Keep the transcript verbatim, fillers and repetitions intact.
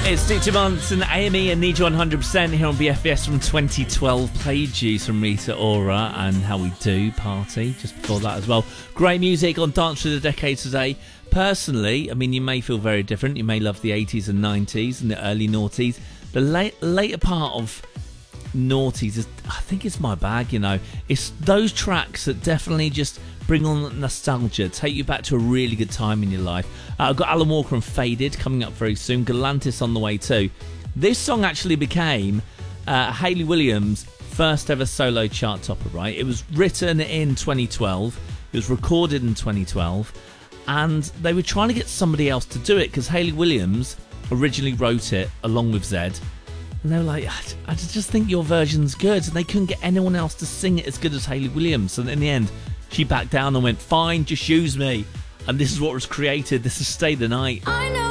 It's Dick Johnson, A M E and Need You one hundred percent here on B F B S from twenty twelve. Played you some Rita Ora and How We Do Party just before that as well. Great music on Dance Through the Decades today. Personally, I mean, you may feel very different. You may love the eighties and nineties and the early noughties. The late, later part of noughties, is, I think it's my bag, you know. It's those tracks that definitely just bring on nostalgia, take you back to a really good time in your life. Uh, I've got Alan Walker and Faded coming up very soon. Galantis on the way too. This song actually became uh, Hayley Williams' first ever solo chart topper, right? It was written in twenty twelve. It was recorded in twenty twelve. And they were trying to get somebody else to do it because Hayley Williams originally wrote it along with Zed. And they were like, I just think your version's good. And they couldn't get anyone else to sing it as good as Hayley Williams. And in the end, she backed down and went, fine, just use me. And this is what was created. This is Stay the Night. I know